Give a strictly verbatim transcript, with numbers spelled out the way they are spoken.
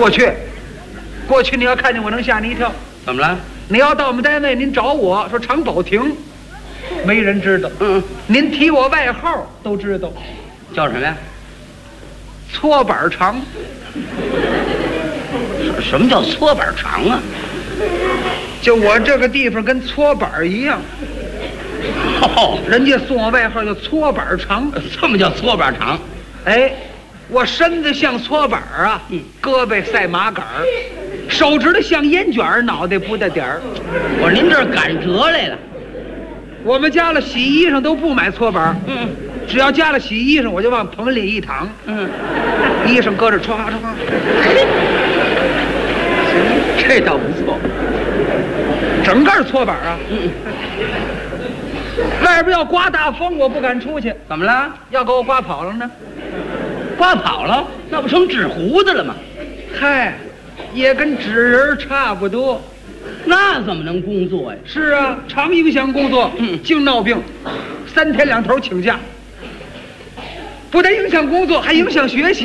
过去，过去你要看见我能吓你一跳。 怎么了？ 你要到我们单位，您找我说常宝霆，没人知道。 嗯， 您提我外号都知道， 叫什么呀？ 搓板长。 什么叫搓板长啊？ 就我这个地方跟搓板一样。 哦， 人家送我外号叫搓板长。 这么叫搓板长？ 哎，我身子像搓板啊， 嗯， 胳膊赛马杆儿，手指头像烟卷儿，脑袋不带点儿。 我说您这儿赶折来了。 我们家了洗衣裳都不买搓板， 嗯， 只要加了洗衣裳，我就往盆里一躺， 嗯， 衣裳搁着唰唰。 这倒不错。 整个搓板啊。 嗯， 外边要刮大风，我不敢出去。 怎么了？ 要给我刮跑了呢？ 刮跑了，那不成纸糊子了吗？ 嗨，也跟纸人差不多。 那怎么能工作呀？ 是啊，常影响工作， 嗯， 净闹病，三天两头请假，不但影响工作，还影响学习。